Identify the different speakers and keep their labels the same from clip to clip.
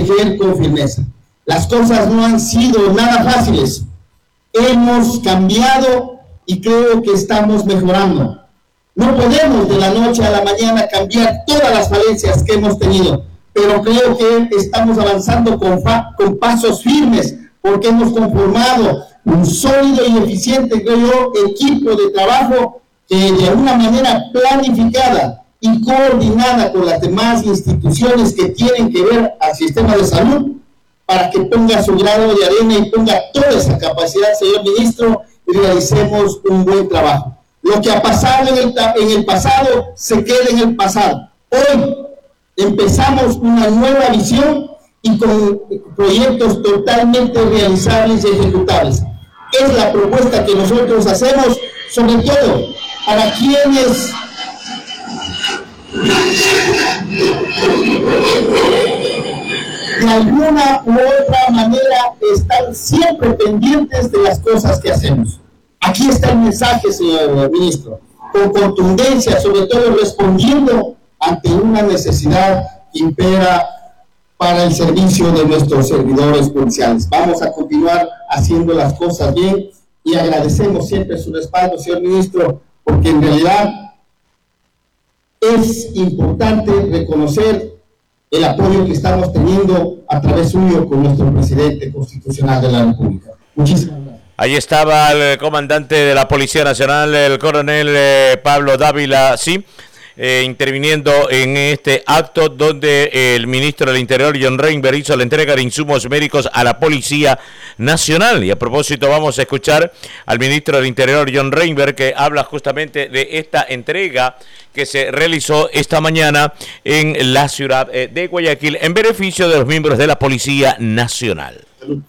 Speaker 1: ver con firmeza. Las cosas no han sido nada fáciles. Hemos cambiado y creo que estamos mejorando. No podemos de la noche a la mañana cambiar todas las falencias que hemos tenido, pero creo que estamos avanzando con pasos firmes, porque hemos conformado un sólido y eficiente, creo yo, equipo de trabajo que de una manera planificada y coordinada con las demás instituciones que tienen que ver al sistema de salud, para que ponga su grano de arena y ponga toda esa capacidad, señor ministro, y realicemos un buen trabajo. Lo que ha pasado en el pasado se queda en el pasado. Hoy empezamos una nueva visión y con proyectos totalmente realizables y ejecutables. Es la propuesta que nosotros hacemos, sobre todo para quienes de alguna u otra manera están siempre pendientes de las cosas que hacemos. Aquí está el mensaje, señor ministro, con contundencia, sobre todo respondiendo ante una necesidad que impera para el servicio de nuestros servidores policiales. Vamos a continuar haciendo las cosas bien y agradecemos siempre su respaldo, señor ministro, porque en realidad es importante reconocer el apoyo que estamos teniendo a través suyo con nuestro presidente constitucional de la República. Muchísimas gracias.
Speaker 2: Ahí estaba el comandante de la Policía Nacional, el coronel Pablo Dávila, sí, interviniendo en este acto donde el ministro del Interior, John Reinberg, hizo la entrega de insumos médicos a la Policía Nacional. Y a propósito vamos a escuchar al ministro del Interior, John Reinberg, que habla justamente de esta entrega que se realizó esta mañana en la ciudad de Guayaquil en beneficio de los miembros de la Policía Nacional.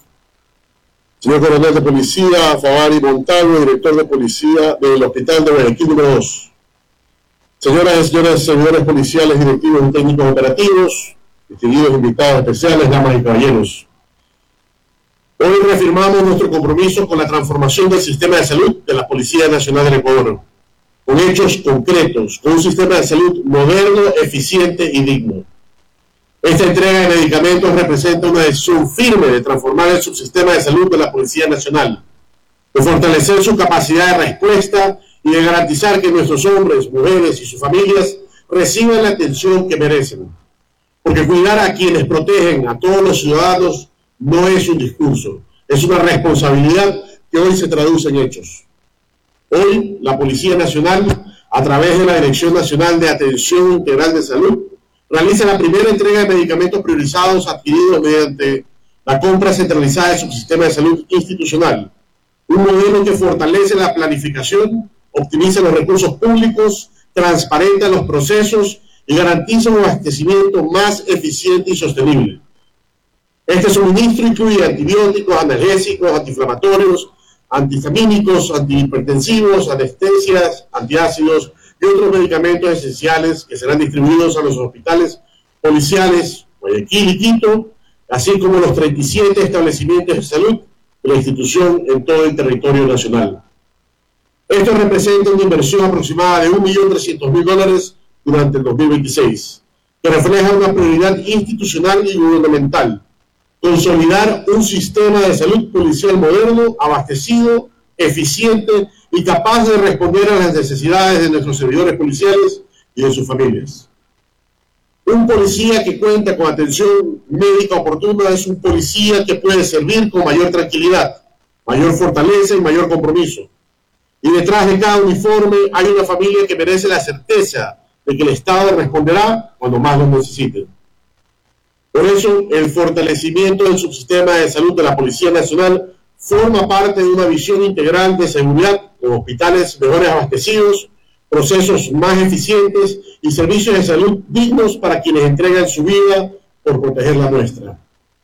Speaker 3: Señor coronel de policía, Fabari Montalvo, director de policía del Hospital de Guayaquil número 2. Señoras y señores, señores policiales, directivos y técnicos operativos, distinguidos invitados especiales, damas y caballeros. Hoy reafirmamos nuestro compromiso con la transformación del sistema de salud de la Policía Nacional del Ecuador, con hechos concretos, con un sistema de salud moderno, eficiente y digno. Esta entrega de medicamentos representa una decisión firme de transformar el subsistema de salud de la Policía Nacional, de fortalecer su capacidad de respuesta y de garantizar que nuestros hombres, mujeres y sus familias reciban la atención que merecen. Porque cuidar a quienes protegen a todos los ciudadanos no es un discurso, es una responsabilidad que hoy se traduce en hechos. Hoy, la Policía Nacional, a través de la Dirección Nacional de Atención Integral de Salud, realiza la primera entrega de medicamentos priorizados adquiridos mediante la compra centralizada del subsistema de salud institucional, un modelo que fortalece la planificación, optimiza los recursos públicos, transparenta los procesos y garantiza un abastecimiento más eficiente y sostenible. Este suministro incluye antibióticos, analgésicos, antiinflamatorios, antihistamínicos, antihipertensivos, anestesias, antiácidos y otros medicamentos esenciales que serán distribuidos a los hospitales policiales Guayaquil y Quito, así como los 37 establecimientos de salud de la institución en todo el territorio nacional. Esto representa una inversión aproximada de $1.300.000 durante el 2026, que refleja una prioridad institucional y gubernamental: consolidar un sistema de salud policial moderno, abastecido, eficiente y capaz de responder a las necesidades de nuestros servidores policiales y de sus familias. Un policía que cuenta con atención médica oportuna es un policía que puede servir con mayor tranquilidad, mayor fortaleza y mayor compromiso. Y detrás de cada uniforme hay una familia que merece la certeza de que el Estado responderá cuando más lo necesite. Por eso, el fortalecimiento del subsistema de salud de la Policía Nacional forma parte de una visión integral de seguridad, con hospitales mejores abastecidos, procesos más eficientes y servicios de salud dignos para quienes entregan su vida por proteger la nuestra.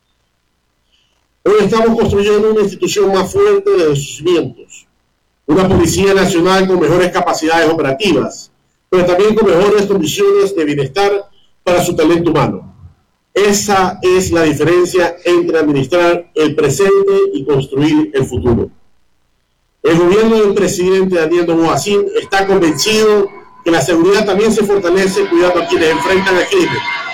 Speaker 3: Hoy estamos construyendo una institución más fuerte de sus cimientos, una Policía Nacional con mejores capacidades operativas, pero también con mejores condiciones de bienestar para su talento humano. Esa es la diferencia entre administrar el presente y construir el futuro. El gobierno del presidente Daniel Noboa Sin está convencido que la seguridad también se fortalece cuidando a quienes enfrentan el crimen,